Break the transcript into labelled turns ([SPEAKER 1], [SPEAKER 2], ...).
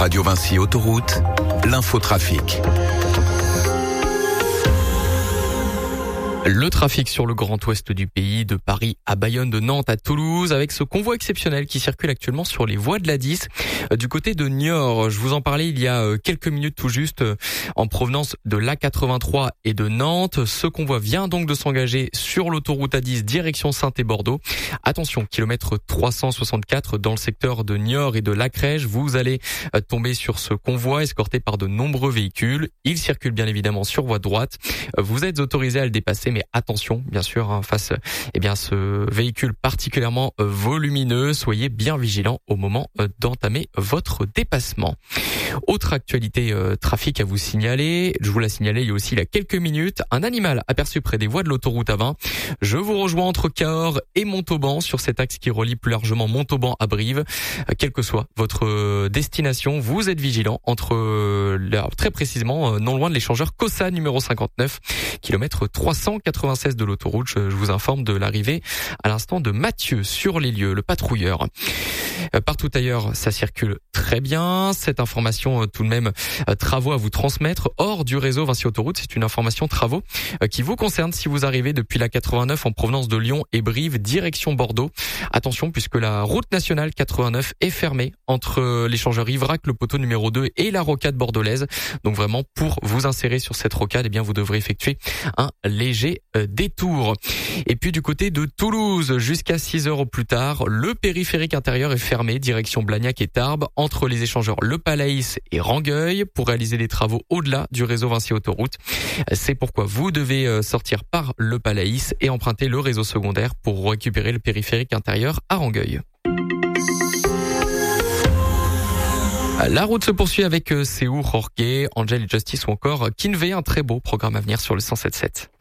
[SPEAKER 1] Radio Vinci Autoroute, l'infotrafic.
[SPEAKER 2] Le trafic sur le grand ouest du pays, de Paris à Bayonne, de Nantes à Toulouse, avec ce convoi exceptionnel qui circule actuellement sur les voies de l'A10 du côté de Niort. Je vous en parlais il y a quelques minutes tout juste en provenance de l'A83 et de Nantes. Ce convoi vient donc de s'engager sur l'autoroute A10 direction Saintes et Bordeaux. Attention, kilomètre 364 dans le secteur de Niort et de Lacrège. Vous allez tomber sur ce convoi escorté par de nombreux véhicules. Il circule bien évidemment sur voie droite. Vous êtes autorisé à le dépasser, mais attention, bien sûr, face ce véhicule particulièrement volumineux, soyez bien vigilants au moment d'entamer votre dépassement. Autre actualité trafic à vous signaler, je vous l'ai signalé il y a aussi quelques minutes, un animal aperçu près des voies de l'autoroute A20. Je vous rejoins entre Cahors et Montauban sur cet axe qui relie plus largement Montauban à Brive. Quelle que soit votre destination, vous êtes vigilants très précisément non loin de l'échangeur Cossa numéro 59, kilomètre 396 de l'autoroute. Je vous informe de l'arrivée à l'instant de Mathieu sur les lieux, le patrouilleur. Partout ailleurs, ça circule très bien. Cette information, tout de même, travaux à vous transmettre hors du réseau Vinci Autoroute. C'est une information travaux qui vous concerne si vous arrivez depuis la 89 en provenance de Lyon et Brive, direction Bordeaux. Attention, puisque la route nationale 89 est fermée entre l'échangeur Ivrac, le poteau numéro 2 et la rocade bordelaise. Donc vraiment, pour vous insérer sur cette rocade, vous devrez effectuer un léger détour. Et puis du côté de Toulouse, jusqu'à 6 heures au plus tard, le périphérique intérieur est fermé, direction Blagnac et Tarbes, entre les échangeurs Le Palaïs et Rangueil, pour réaliser des travaux au-delà du réseau Vinci Autoroute. C'est pourquoi vous devez sortir par Le Palaïs et emprunter le réseau secondaire pour récupérer le périphérique intérieur à Rangueil. La route se poursuit avec Séoul, Jorge, Angel et Justice ou encore Kinvey, un très beau programme à venir sur le 107.7.